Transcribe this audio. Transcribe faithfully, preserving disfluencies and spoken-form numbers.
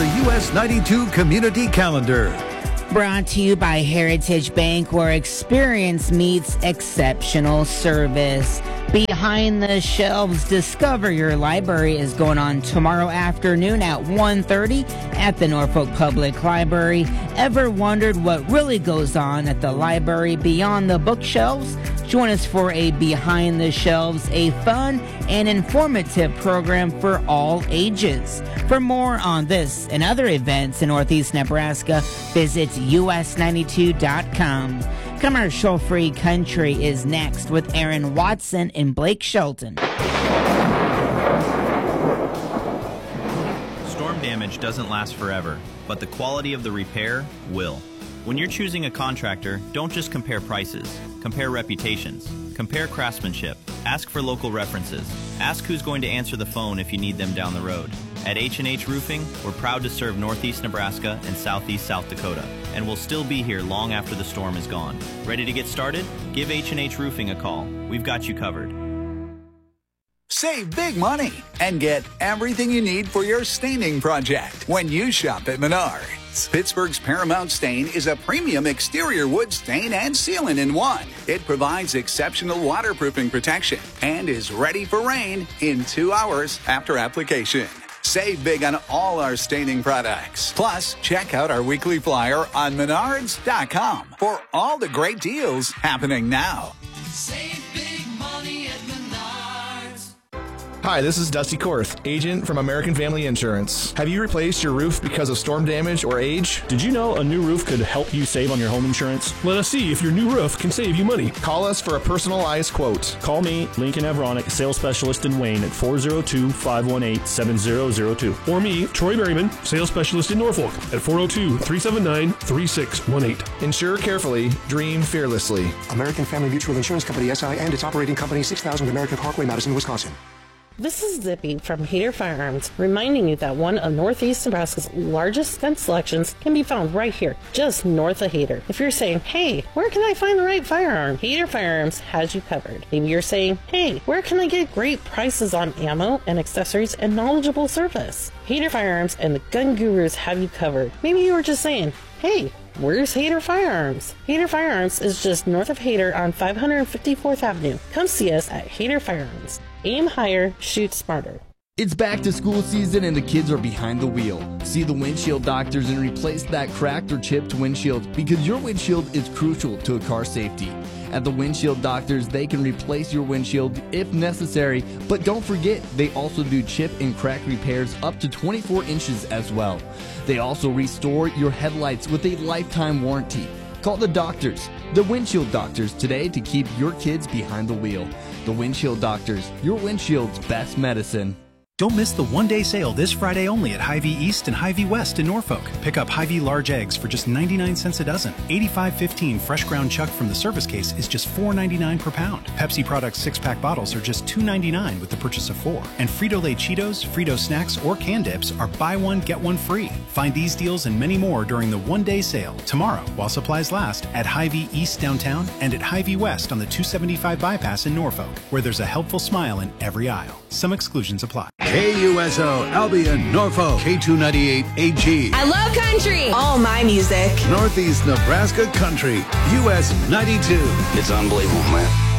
the U S ninety-two Community Calendar. Brought to you by Heritage Bank, where experience meets exceptional service. Behind the Shelves, Discover Your Library is going on tomorrow afternoon at one thirty at the Norfolk Public Library. Ever wondered what really goes on at the library beyond the bookshelves? Join us for a Behind the Shelves, a fun and informative program for all ages. For more on this and other events in Northeast Nebraska, visit U S ninety-two dot com. Commercial-free country is next with Aaron Watson and Blake Shelton. Storm damage doesn't last forever, but the quality of the repair will. When you're choosing a contractor, don't just compare prices. Compare reputations. Compare craftsmanship. Ask for local references. Ask who's going to answer the phone if you need them down the road. At H and H Roofing, we're proud to serve Northeast Nebraska and Southeast South Dakota, and we'll still be here long after the storm is gone. Ready to get started? Give H and H Roofing a call. We've got you covered. Save big money and get everything you need for your staining project when you shop at Menards. Pittsburgh's Paramount Stain is a premium exterior wood stain and sealant in one. It provides exceptional waterproofing protection and is ready for rain in two hours after application. Save big on all our staining products. Plus, check out our weekly flyer on menards dot com for all the great deals happening now. Save big money at Menards. Hi, this is Dusty Korth, agent from American Family Insurance. Have you replaced your roof because of storm damage or age? Did you know a new roof could help you save on your home insurance? Let us see if your new roof can save you money. Call us for a personalized quote. Call me, Lincoln Avronic, sales specialist in Wayne at four oh two, five one eight, seven oh oh two. Or me, Troy Berryman, sales specialist in Norfolk at four oh two, three seven nine, three six one eight. Insure carefully, dream fearlessly. American Family Mutual Insurance Company, S I, and its operating company, six thousand American Parkway, Madison, Wisconsin. This is Zippy from Hader Firearms, reminding you that one of Northeast Nebraska's largest gun selections can be found right here, just north of Hader. If you're saying, hey, where can I find the right firearm? Hader Firearms has you covered. Maybe you're saying, hey, where can I get great prices on ammo and accessories and knowledgeable service? Hader Firearms and the Gun Gurus have you covered. Maybe you were just saying, hey, where's Hader Firearms? Hader Firearms is just north of Hader on five hundred fifty-fourth Avenue. Come see us at Hader Firearms. Aim higher, shoot smarter. It's back to school season and the kids are behind the wheel. See the windshield doctors and replace that cracked or chipped windshield because your windshield is crucial to a car's safety. At the windshield doctors, they can replace your windshield if necessary, but don't forget, they also do chip and crack repairs up to twenty-four inches as well. They also restore your headlights with a lifetime warranty. Call the doctors, the windshield doctors, today to keep your kids behind the wheel. The windshield doctors, your windshield's best medicine. Don't miss the one-day sale this Friday only at Hy-Vee East and Hy-Vee West in Norfolk. Pick up Hy-Vee large eggs for just ninety-nine cents a dozen. eighty-five fifteen fresh ground chuck from the service case is just four ninety-nine per pound. Pepsi Products six-pack bottles are just two ninety-nine with the purchase of four. And Frito-Lay Cheetos, Frito Snacks, or Can Dips are buy one, get one free. Find these deals and many more during the one-day sale tomorrow while supplies last at Hy-Vee East downtown and at Hy-Vee West on the two seventy-five bypass in Norfolk, where there's a helpful smile in every aisle. Some exclusions apply. K U S O, Albion, Norfolk, K two ninety-eight A G. I love country. All my music. Northeast Nebraska Country, U S ninety-two. It's unbelievable, man.